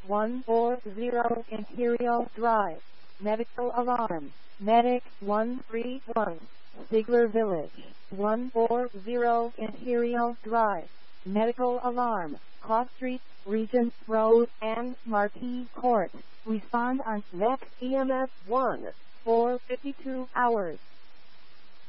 140 Imperial Drive. Medical alarm. Medic 131. Stigler Village. 140 Imperial Drive. Medical alarm. Cross Street, Regent Road, and Marquis Court. Respond on next EMS 1 for 52 hours.